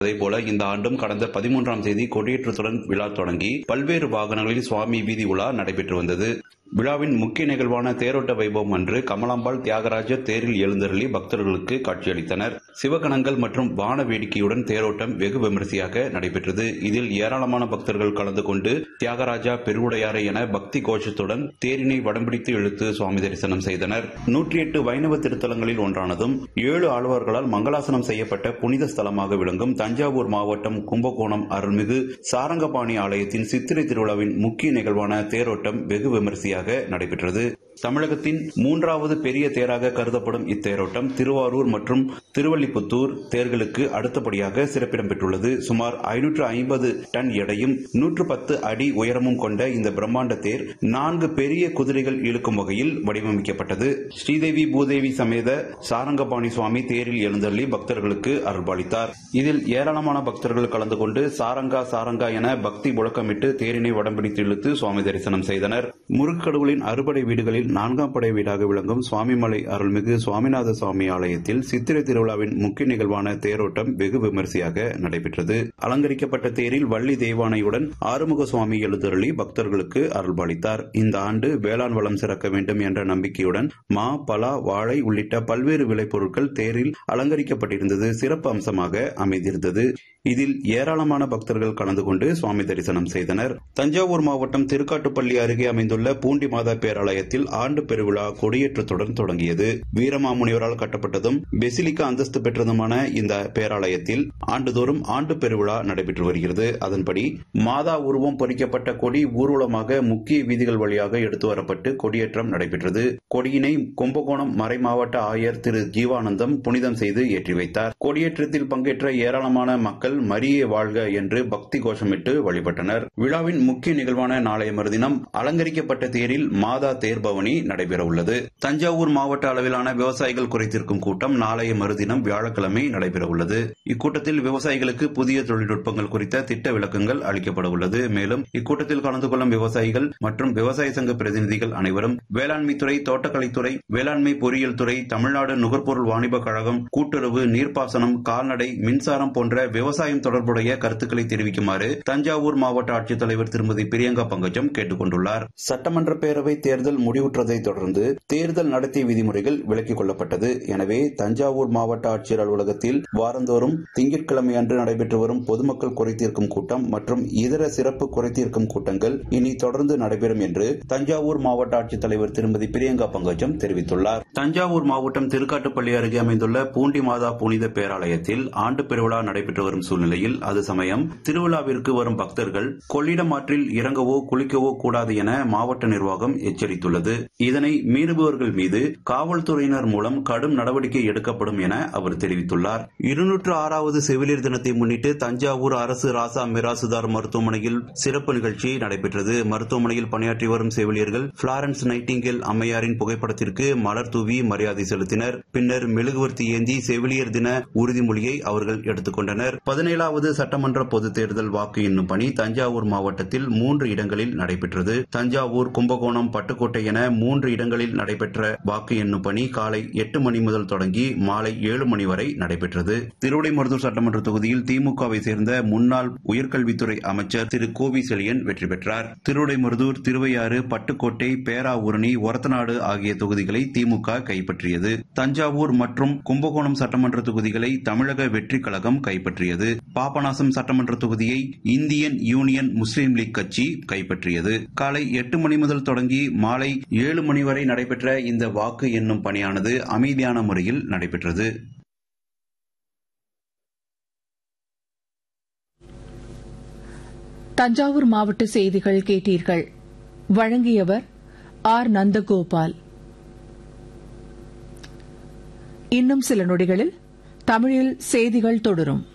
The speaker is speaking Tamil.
அதேபோல இந்த ஆண்டும் கடந்த 13ஆம் தேதி கொடியேற்றத்துடன் விழா தொடங்கி பல்வேறு வாகனங்களில் சுவாமி வீதி உலா நடைபெற்று வந்தது. விழாவின் முக்கிய நிகழ்வான தேரோட்ட வைபவம் அன்று கமலாம்பாள் தியாகராஜர் தேரில் எழுந்தருளி பக்தர்களுக்கு காட்சியளித்தனர். சிவகணங்கள் மற்றும் வான வேடிக்கையுடன் தேரோட்டம் வெகு விமரிசையாக நடைபெற்றது. இதில் ஏராளமான பக்தர்கள் கலந்து கொண்டு தியாகராஜா பெருவுடையாரை என பக்தி கோஷத்துடன் தேரினை வடம்பிடித்து இழுத்து சுவாமி தரிசனம் செய்தனர். 108 வைணவ திருத்தலங்களில் ஒன்றானதும் 7 ஆழ்வார்களால் மங்களாசனம் செய்யப்பட்ட புனித ஸ்தலமாக விளங்கும் தஞ்சாவூர் மாவட்டம் கும்பகோணம் அருள்மிகு சாரங்கபாணி ஆலயத்தின் சித்திரை திருவிழாவின் முக்கிய நிகழ்வான தேரோட்டம் வெகு விமரிசையாக நடைபெற்றது. தமிழகத்தின் 3வது பெரிய தேராக கருதப்படும் இத்தேரோட்டம் திருவாரூர் மற்றும் திருவள்ளிபுத்தூர் தேர்களுக்கு அடுத்தபடியாக சிறப்பிடம் பெற்றுள்ளது. சுமார் 550 டன் எடையும் 110 அடி உயரமும் கொண்ட இந்த பிரம்மாண்ட தேர் 4 பெரிய குதிரைகள் இழுக்கும் வகையில் வடிவமைக்கப்பட்டது. ஸ்ரீதேவி பூதேவி சமேத சாரங்கபாணி சுவாமி தேரில் எழுந்தருளி பக்தர்களுக்கு அருள்பாலித்தார். இதில் ஏராளமான பக்தர்கள் கலந்து கொண்டு சாரங்கா சாரங்கா என பக்தி முழக்கமிட்டு தேரினை வடம்பிடித்து இழுத்து சுவாமி தரிசனம் செய்தனர். முருகக்கடவுளின் அறுபடை வீடுகளில் 4ஆம் படை வீடாக விளங்கும் சுவாமிமலை அருள்மிகு சுவாமிநாத சுவாமி ஆலயத்தில் சித்திரை திருவிழாவின் முக்கிய நிகழ்வான தேரோட்டம் வெகு விமரிசையாக நடைபெற்றது. அலங்கரிக்கப்பட்ட தேரில் வள்ளி தெய்வானையுடன் ஆறுமுக சுவாமி எழுந்தருளி பக்தர்களுக்கு அருள்பாலித்தார். இந்த ஆண்டு வேளாண் வளம் சிறக்க வேண்டும் என்ற நம்பிக்கையுடன் மா, பலா, வாழை உள்ளிட்ட பல்வேறு விளைபொருட்கள் தேரில் அலங்கரிக்கப்பட்டிருந்தது சிறப்பு அம்சமாக அமைந்திருந்தது. இதில் ஏராளமான பக்தர்கள் கலந்து கொண்டு சுவாமி தரிசனம் செய்தனர். தஞ்சாவூர் மாவட்டம் திருக்காட்டுப்பள்ளி அருகே அமைந்துள்ள பூண்டி மாதா பேராலயத்தில் ஆண்டு பெருவிழா கொடியேற்றத்துடன் தொடங்கியது. வீரமாமுனிவரால் கட்டப்பட்டதும் பெசிலிக்கா அந்தஸ்து பெற்றதுமான இந்த பேராலயத்தில் ஆண்டுதோறும் ஆண்டு பெருவிழா நடைபெற்று வருகிறது. அதன்படி மாதா உருவம் பொறிக்கப்பட்ட கொடி ஊர்வலமாக முக்கிய வீதிகள் வழியாக எடுத்து வரப்பட்டு கொடியேற்றம் நடைபெற்றது. கொடியினை கும்பகோணம் மறை மாவட்ட ஆயர் திரு ஜீவானந்தம் புனிதம் செய்து ஏற்றி வைத்தார். கொடியேற்றத்தில் பங்கேற்ற ஏராளமான மக்கள் மரியே வாழ்க என்று பக்தி கோஷமிட்டு வழிபட்டனர். விழாவின் முக்கிய நிகழ்வான நாளைய மறுதினம் அலங்கரிக்கப்பட்ட தேரில் மாதா தேர்பவனி நடைபெற உள்ளது. தஞ்சாவூர் மாவட்ட அளவிலான விவசாயிகள் குறைதீர்க்கும் கூட்டம் நாளைய மறுதினம் வியாழக்கிழமை நடைபெற உள்ளது. இக்கூட்டத்தில் விவசாயிகளுக்கு புதிய தொழில்நுட்பங்கள் குறித்த திட்ட விளக்கங்கள் அளிக்கப்பட உள்ளது. மேலும் இக்கூட்டத்தில் கலந்து கொள்ளும் விவசாயிகள் மற்றும் விவசாய சங்க பிரதிநிதிகள் அனைவரும் வேளாண்மை துறை, தோட்டக்கலைத்துறை, வேளாண்மை பொறியியல் துறை, தமிழ்நாடு நுகர்பொருள் வாணிப கழகம், கூட்டுறவு, நீர்ப்பாசனம், கால்நடை, மின்சாரம் போன்ற விவசாயம் தொடர்புடைய கருத்துக்களை தெரிவிக்குமாறு தஞ்சாவூர் மாவட்ட ஆட்சித்தலைவர் திருமதி பிரியங்கா பங்கஜம் கேட்டுக் கொண்டுள்ளார். சட்டமன்ற பேரவை தேர்தல் முடிவுற்றதை தொடர்ந்து தேர்தல் நடத்தை விதிமுறைகள் விலக்கிக் கொள்ளப்பட்டது. எனவே தஞ்சாவூர் மாவட்ட ஆட்சியர் அலுவலகத்தில் வாரந்தோறும் திங்கட்கிழமை அன்று நடைபெற்று வரும் பொதுமக்கள் குறைதீர்க்கும் கூட்டம் மற்றும் இதர சிறப்பு குறைதீர்க்கும் கூட்டங்கள் இனி தொடர்ந்து நடைபெறும் என்று தஞ்சாவூர் மாவட்ட ஆட்சித்தலைவர் திருமதி பிரியங்கா பங்கஜம் தெரிவித்துள்ளார். தஞ்சாவூர் மாவட்டம் திருக்காட்டுப்பள்ளி அருகே அமைந்துள்ள பூண்டி மாதா புனித பேராலயத்தில் ஆண்டு பெருவிழா நடைபெற்று வரும் சூழ்நிலையில் அது சமயம் திருவிழாவிற்கு வரும் பக்தர்கள் கொள்ளிடம் ஆற்றில் இறங்கவோ குளிக்கவோ கூடாது என மாவட்ட நிர்வாகம் எச்சரித்துள்ளது. இதனை மீறுபவர்கள் மீது காவல்துறையினர் மூலம் கடும் நடவடிக்கை எடுக்கப்படும் என அவர் தெரிவித்துள்ளார். 206வது செவிலியர் தினத்தை முன்னிட்டு தஞ்சாவூர் அரசு ராசா மிராசுதார் மருத்துவமனையில் சிறப்பு நிகழ்ச்சி நடைபெற்றது. மருத்துவமனையில் பணியாற்றி வரும் செவிலியர்கள் பிளாரன்ஸ் நைட்டிங்கேல் அம்மையாரின் புகைப்படத்திற்கு மலர் தூவி மரியாதை செலுத்தினர். பின்னர் மெழுகுவர்த்தி ஏந்தி செவிலியர் தின உறுதிமொழியை அவர்கள் எடுத்துக் கொண்டனர். 17வது சட்டமன்ற பொதுத் தேர்தல் வாக்கு எண்ணும் பணி தஞ்சாவூர் மாவட்டத்தில் 3 இடங்களில் நடைபெற்றது. தஞ்சாவூர், கும்பகோணம், பட்டுக்கோட்டை என 3 இடங்களில் நடைபெற்ற வாக்கு எண்ணும் பணி காலை 8 மணி முதல் தொடங்கி மாலை 7 மணி வரை நடைபெற்றது. திருவிடைமருதூர் சட்டமன்ற தொகுதியில் திமுகவை சேர்ந்த முன்னாள் உயர்கல்வித்துறை அமைச்சர் திரு கோவி செழியன் வெற்றி பெற்றார். திருவிடைமருதூர், திருவையாறு, பட்டுக்கோட்டை, பேராவூரணி, ஒரத்தநாடு ஆகிய தொகுதிகளை திமுக கைப்பற்றியது. தஞ்சாவூர் மற்றும் கும்பகோணம் சட்டமன்ற தொகுதிகளை தமிழக வெற்றிக் கழகம் கைப்பற்றியது. பாபநாசம் சட்டமன்ற தொகுதியை இந்தியன் யூனியன் முஸ்லீம் லீக் கட்சி கைப்பற்றியது. காலை 8 மணி முதல் தொடங்கி மாலை 7 மணி வரை நடைபெற்ற இந்த வாக்கு எண்ணும் பணியானது அமைதியான முறையில் நடைபெற்றது. தஞ்சாவூர் மாவட்ட செய்திகள் கேட்டீர்கள். வழங்கியவர் ஆர். நந்தகோபால். இன்னும் சில நொடிகளில் தமிழில் செய்திகள் தொடரும்.